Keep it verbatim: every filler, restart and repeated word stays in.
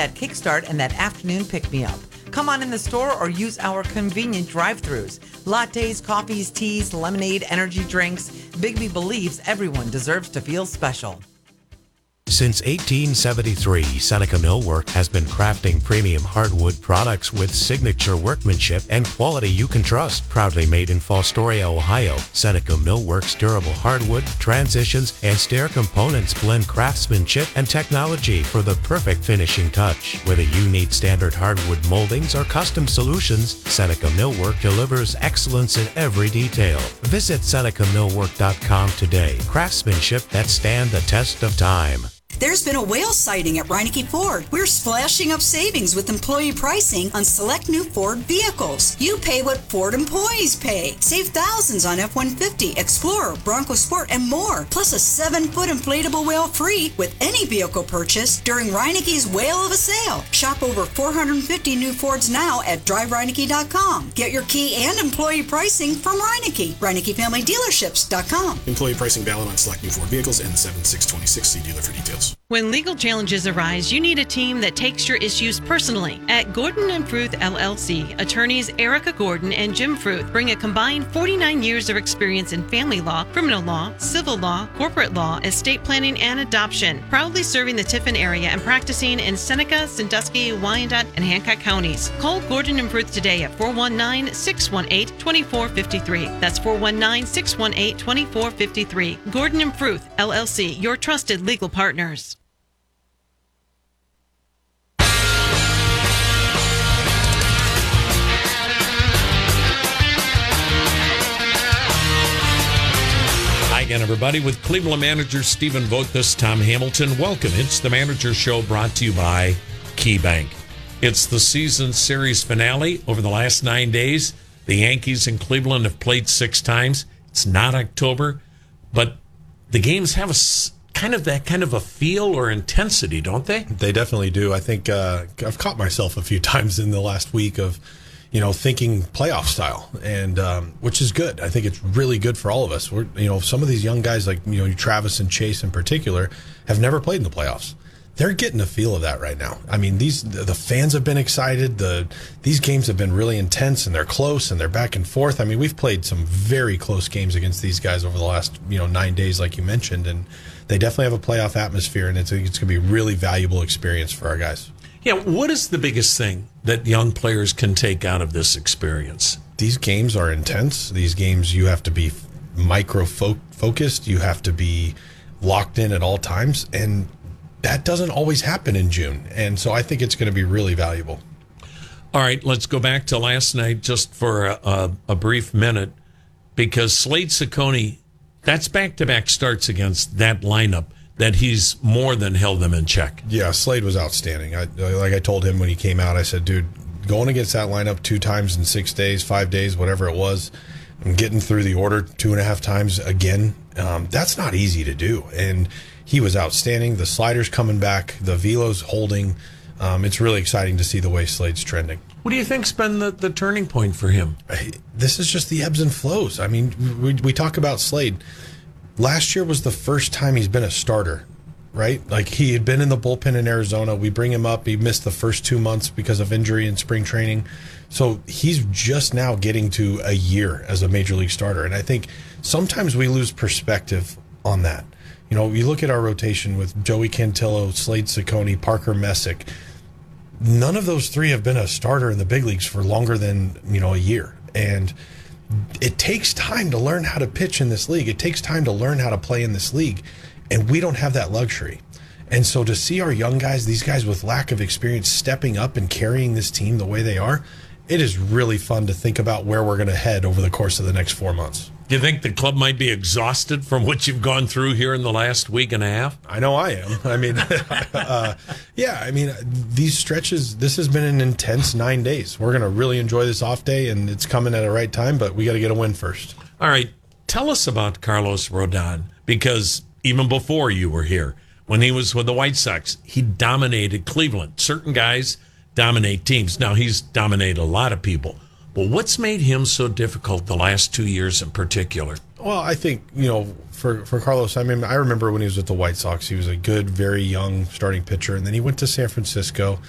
that kickstart and that afternoon pick-me-up. Come on in the store or use our convenient drive-thrus. Lattes, coffees, teas, lemonade, energy drinks. Bigby believes everyone deserves to feel special. Since eighteen seventy-three, Seneca Millwork has been crafting premium hardwood products with signature workmanship and quality you can trust. Proudly made in Fostoria, Ohio, Seneca Millwork's durable hardwood, transitions, and stair components blend craftsmanship and technology for the perfect finishing touch. Whether you need standard hardwood moldings or custom solutions, Seneca Millwork delivers excellence in every detail. Visit Seneca Millwork dot com today. Craftsmanship that stand the test of time. There's been a whale sighting at Reineke Ford. We're splashing up savings with employee pricing on select new Ford vehicles. You pay what Ford employees pay. Save thousands on F one fifty, Explorer, Bronco Sport, and more. Plus a seven-foot inflatable whale free with any vehicle purchase during Reineke's Whale of a Sale. Shop over four hundred fifty new Fords now at drive reineke dot com. Get your key and employee pricing from Reineke. Reineke Family Dealerships dot com. Employee pricing valid on select new Ford vehicles and seven six twenty-six. See dealer for details. When legal challenges arise, you need a team that takes your issues personally. At Gordon and Fruth L L C, attorneys Erica Gordon and Jim Fruth bring a combined forty-nine years of experience in family law, criminal law, civil law, corporate law, estate planning, and adoption. Proudly serving the Tiffin area and practicing in Seneca, Sandusky, Wyandotte, and Hancock counties. Call Gordon and Fruth today at four one nine, six one eight, two four five three. That's four one nine, six one eight, two four five three. Gordon and Fruth L L C, your trusted legal partners. Again, everybody, with Cleveland manager Stephen Vogt, this Tom Hamilton. Welcome. It's the Manager Show brought to you by KeyBank. It's the season series finale. Over the last nine days, the Yankees in Cleveland have played six times. It's not October, but the games have a kind of that kind of a feel or intensity, don't they? They definitely do. I think uh, I've caught myself a few times in the last week of, you know, thinking playoff style, and um, which is good. I think it's really good for all of us. We're, you know, some of these young guys, like, you know, Travis and Chase in particular, have never played in the playoffs. They're getting a feel of that right now. I mean, these the fans have been excited. The these games have been really intense, and they're close, and they're back and forth. I mean, we've played some very close games against these guys over the last, you know, nine days, like you mentioned, and they definitely have a playoff atmosphere, and it's it's going to be a really valuable experience for our guys. Yeah, what is the biggest thing that young players can take out of this experience? These games are intense. These games, you have to be micro-focused. You have to be locked in at all times, and that doesn't always happen in June. And so I think it's going to be really valuable. All right, let's go back to last night just for a, a, a brief minute, because Slade Cecconi, that's back-to-back starts against that lineup that he's more than held them in check. Yeah, Slade was outstanding. I, like I told him when he came out, I said, dude, going against that lineup two times in six days, five days, whatever it was, and getting through the order two and a half times again, um, that's not easy to do. And he was outstanding. The sliders coming back, the velos holding. Um, it's really exciting to see the way Slade's trending. What do you think's been the, the turning point for him? This is just the ebbs and flows. I mean, we, we talk about Slade. Last year was the first time he's been a starter, right? Like, he had been in the bullpen in Arizona. We bring him up. He missed the first two months because of injury in spring training. So he's just now getting to a year as a major league starter. And I think sometimes we lose perspective on that. You know, you look at our rotation with Joey Cantillo, Slade Cecconi, Parker Messick. None of those three have been a starter in the big leagues for longer than, you know, a year. And it takes time to learn how to pitch in this league. It takes time to learn how to play in this league. And we don't have that luxury. And so to see our young guys, these guys with lack of experience, stepping up and carrying this team the way they are, it is really fun to think about where we're going to head over the course of the next four months. Do you think the club might be exhausted from what you've gone through here in the last week and a half? I know I am. I mean, uh, yeah, I mean, these stretches, this has been an intense nine days. We're going to really enjoy this off day, and it's coming at the right time, but we got to get a win first. All right. Tell us about Carlos Rodon, because even before you were here, when he was with the White Sox, he dominated Cleveland. Certain guys dominate teams. Now, he's dominated a lot of people. But what's made him so difficult the last two years in particular? Well, I think, you know, for, for Carlos, I mean, I remember when he was with the White Sox, he was a good, very young starting pitcher. And then he went to San Francisco.